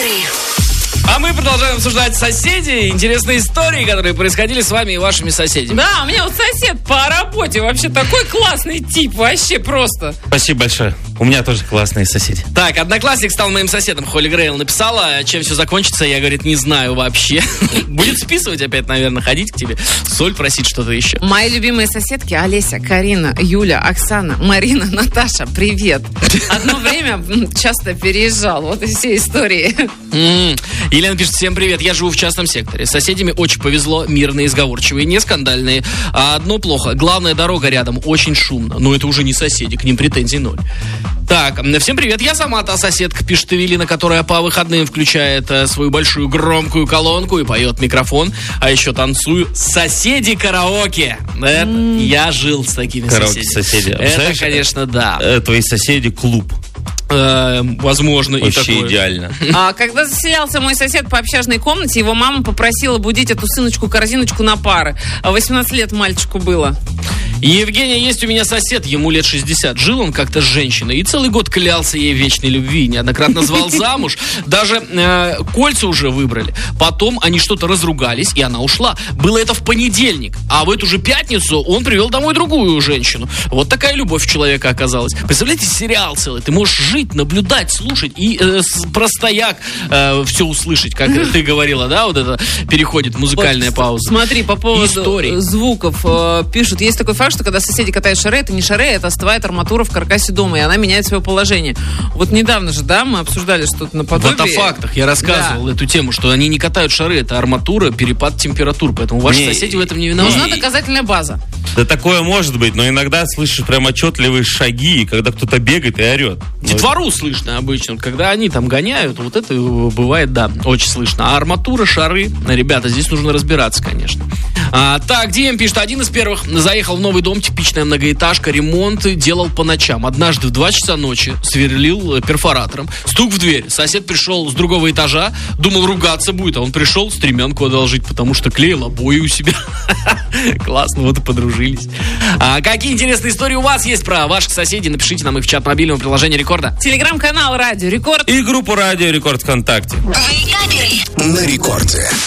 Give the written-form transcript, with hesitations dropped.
А мы продолжаем обсуждать соседей, интересные истории, которые происходили с вами и вашими соседями. Да, у меня вот сосед по работе вообще такой классный тип, вообще просто. Спасибо большое. У меня тоже классные соседи. Так, одноклассник стал моим соседом. Холли Грейл написала, чем все закончится. Я, говорит, не знаю вообще. Будет списывать опять, наверное, ходить к тебе. Соль просить, что-то еще. Мои любимые соседки Олеся, Карина, Юля, Оксана, Марина, Наташа, привет. Одно время часто переезжал. Вот и все истории. Елена пишет, всем привет, я живу в частном секторе. С соседями очень повезло, мирные, сговорчивые, не скандальные. А одно плохо, главная дорога рядом, очень шумно. Но это уже не соседи, к ним претензий ноль. Так, всем привет, я сама та соседка, пишет Эвелина, которая по выходным включает свою большую громкую колонку и поет микрофон, а еще танцую. Соседи караоке. Я жил с такими Караоке-соседи. Это, конечно, да. Твои соседи клуб. Возможно, вообще и такое. Идеально. Когда заселялся мой сосед по общажной комнате, его мама попросила будить эту сыночку-корзиночку на пары. 18 лет мальчику было. Евгения, есть у меня сосед, ему лет 60. Жил он как-то с женщиной и целый год клялся ей в вечной любви. Неоднократно звал замуж. Даже кольца уже выбрали. Потом они что-то разругались, и она ушла. Было это в понедельник. А в эту же пятницу он привел домой другую женщину. Вот такая любовь у человека оказалась. Представляете, сериал целый. Ты можешь жить, наблюдать, слушать и про стояк все услышать, как ты говорила, да? Вот это переходит музыкальная пауза. Смотри, по поводу истории. Звуков пишут. Есть такой факт, что когда соседи катают шары, это не шары, это остывает арматура в каркасе дома, и она меняет свое положение. Вот недавно же, да, мы обсуждали что-то наподобие. В автофактах я рассказывал эту тему, что они не катают шары, это арматура, перепад температур, поэтому ваши соседи в этом не виноваты. Нужна доказательная база. Да такое может быть, но иногда слышишь прям отчетливые шаги, когда кто-то бегает и орет. Детвору слышно обычно, когда они там гоняют, вот это бывает, да, очень слышно. А арматура, шары, ребята, здесь нужно разбираться, конечно. Так, Дием пишет, один из первых заехал в новый дом, типичная многоэтажка, ремонт делал по ночам. Однажды в 2 часа ночи сверлил перфоратором. Стук в дверь. Сосед пришел с другого этажа, думал, ругаться будет, а он пришел стремянку одолжить, потому что клеил обои у себя. Классно, вот и подружились. Какие интересные истории у вас есть про ваших соседей? Напишите нам их в чат мобильного приложения Рекорда. Телеграм-канал Радио Рекорд. И группу Радио Рекорд ВКонтакте. На Рекорде.